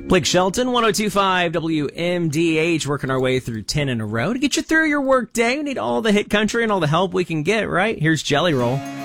Blake Shelton, 102.5 WMDH, working our way through 10 in a row. To get you through your work day, we need all the hit country and all the help we can get, right? Here's Jelly Roll.